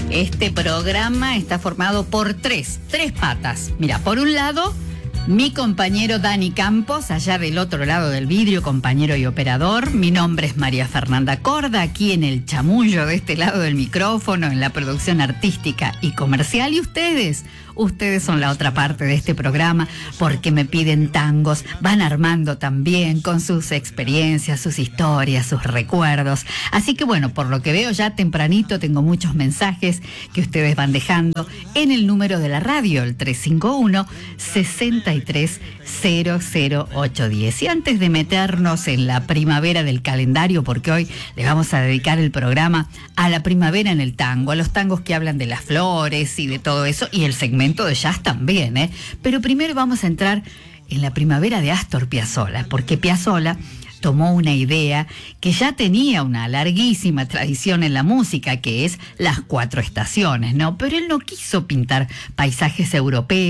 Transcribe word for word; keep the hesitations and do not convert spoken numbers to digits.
Este programa está formado por tres, tres patas. Mira, por un lado, mi compañero Dani Campos, allá del otro lado del vidrio, compañero y operador. Mi nombre es María Fernanda Corda, aquí en el chamullo de este lado del micrófono, en la producción artística y comercial. Y ustedes, ustedes son la otra parte de este programa, porque me piden tangos, van armando también con sus experiencias, sus historias, sus recuerdos. Así que bueno, por lo que veo ya tempranito tengo muchos mensajes que ustedes van dejando en el número de la radio, el tres cinco uno, sesenta y tres cero cero ocho diez. Y antes de meternos en la primavera del calendario, porque hoy le vamos a dedicar el programa a la primavera en el tango, a los tangos que hablan de las flores y de todo eso, y el segmento de jazz también, ¿eh? Pero primero vamos a entrar en la primavera de Astor Piazzolla, porque Piazzolla tomó una idea que ya tenía una larguísima tradición en la música, que es las cuatro estaciones, ¿no? Pero él no quiso pintar paisajes europeos